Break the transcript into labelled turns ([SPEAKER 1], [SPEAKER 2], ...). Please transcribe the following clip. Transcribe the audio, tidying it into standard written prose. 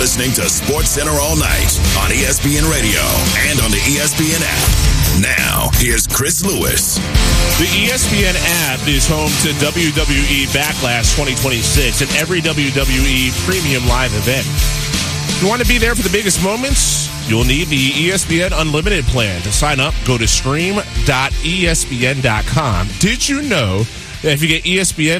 [SPEAKER 1] listening to SportsCenter all night on ESPN Radio and on the ESPN app. Now, here's Chris Lewis.
[SPEAKER 2] The ESPN app is home to WWE Backlash 2026 and every WWE Premium Live event. If you want to be there for the biggest moments, you'll need the ESPN Unlimited plan. To sign up, go to stream.espn.com. Did you know that if you get ESPN